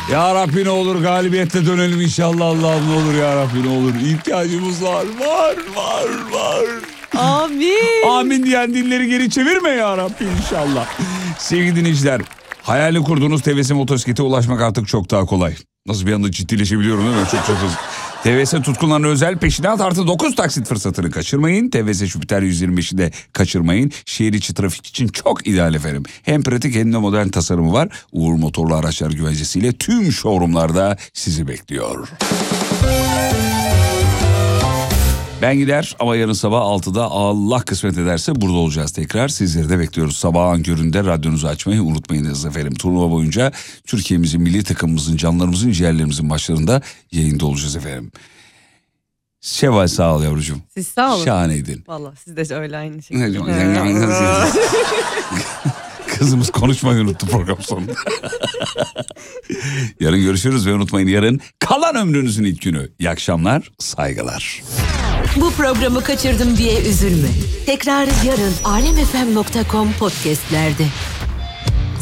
Ya Rabbi ne olur galibiyette dönelim inşallah, Allah'ım ne olur ya Rabbi ne olur. İhtiyacımız var. Amin. Amin diyen dilleri geri çevirme ya Rabbi inşallah. Sevgili dinleyiciler, hayali kurduğunuz TVS motosiklete ulaşmak artık çok daha kolay. Nasıl bir anda ciddileşebiliyorum değil mi? Çok hızlı. TVS tutkunlarına özel peşinat artı 9 taksit fırsatını kaçırmayın. TVS Jupiter 125'i de kaçırmayın. Şehir içi trafik için çok ideal efendim. Hem pratik hem de modern tasarımı var. Uğur Motorlu Araçlar güvencesiyle tüm showroomlarda sizi bekliyor. Ben gider ama yarın sabah 6'da Allah kısmet ederse burada olacağız tekrar. Sizleri de bekliyoruz. Sabahın köründe radyonuzu açmayı unutmayınız efendim. Turnuva boyunca Türkiye'mizin, milli takımımızın, canlarımızın, ciğerlerimizin maçlarında yayında olacağız efendim. Şevval sağ ol yavrucuğum. Siz sağ olun. Şahaneydin. Valla siz de öyle aynı şekilde. Kızımız konuşmayı unuttu program sonunda. Yarın görüşürüz ve unutmayın, yarın kalan ömrünüzün ilk günü. İyi akşamlar, saygılar. Bu programı kaçırdım diye üzülme. Tekrarı yarın alemfm.com podcastlerde.